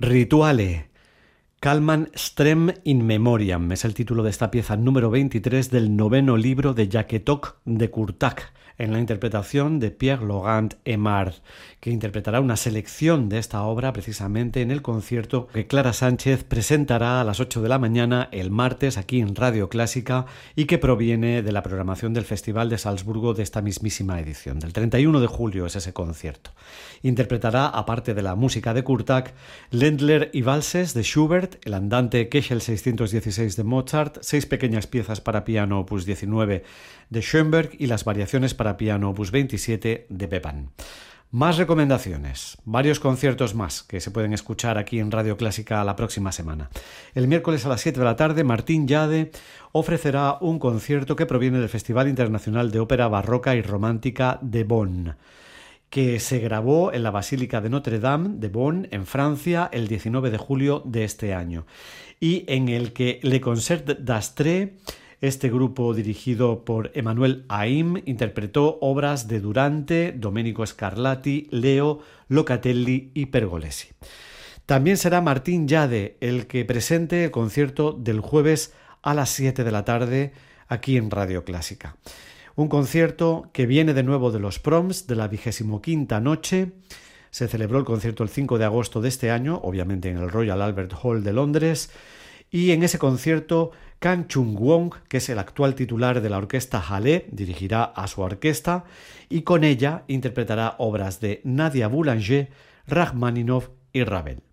Rituale. Calman Strem in Memoriam es el título de esta pieza número 23 del noveno libro de Jaquetoc de Curtac, en la interpretación de Pierre-Laurent Aimard, que interpretará una selección de esta obra precisamente en el concierto que Clara Sánchez presentará a las 8 de la mañana el martes aquí en Radio Clásica y que proviene de la programación del Festival de Salzburgo de esta mismísima edición. Del 31 de julio es ese concierto. Interpretará, aparte de la música de Curtac, Ländler y valses de Schubert, el andante Köchel 616 de Mozart, 6 pequeñas piezas para piano opus 19 de Schoenberg y las variaciones para piano opus 27 de Bepan. Más recomendaciones, varios conciertos más que se pueden escuchar aquí en Radio Clásica la próxima semana. El miércoles a las 7 de la tarde, Martín Yade ofrecerá un concierto que proviene del Festival Internacional de Ópera Barroca y Romántica de Bonn, que se grabó en la Basílica de Notre Dame de Bonn, en Francia, el 19 de julio de este año, y en el que Le Concert d'Astre, este grupo dirigido por Emmanuel Haim, interpretó obras de Durante, Domenico Scarlatti, Leo, Locatelli y Pergolesi. También será Martín Yade el que presente el concierto del jueves a las 7 de la tarde aquí en Radio Clásica. Un concierto que viene de nuevo de los Proms, de la 25ª noche. Se celebró el concierto el 5 de agosto de este año, obviamente en el Royal Albert Hall de Londres, y en ese concierto Kang Chung-won, que es el actual titular de la orquesta Halle, dirigirá a su orquesta y con ella interpretará obras de Nadia Boulanger, Rachmaninoff y Ravel.